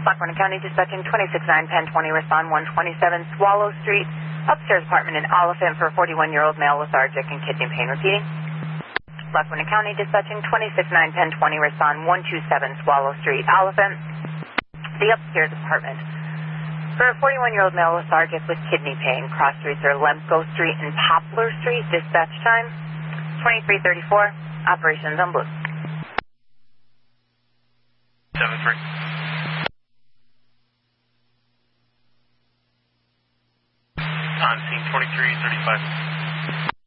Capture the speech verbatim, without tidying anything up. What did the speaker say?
Lackawanna County dispatching twenty-six nine ten twenty, respond one twenty-seven Swallow Street, upstairs apartment in Oliphant for a forty-one-year-old male lethargic and kidney pain. Repeating. Lackawanna County dispatching twenty-six nine ten twenty, respond one twenty-seven Swallow Street, Oliphant, the upstairs apartment for a forty-one-year-old male lethargic with kidney pain. Cross streets are Lemko Street and Poplar Street. Dispatch time twenty-three thirty-four. Operations on Blue. seven three. On scene twenty-three thirty-five.